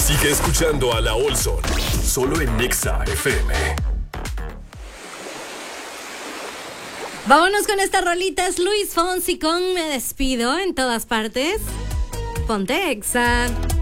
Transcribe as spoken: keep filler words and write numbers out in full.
Sigue escuchando a La Olson, solo en Nexa F M. Vámonos con esta rolita, es Luis Fonsi con Me Despido en todas partes. Ponte Exa.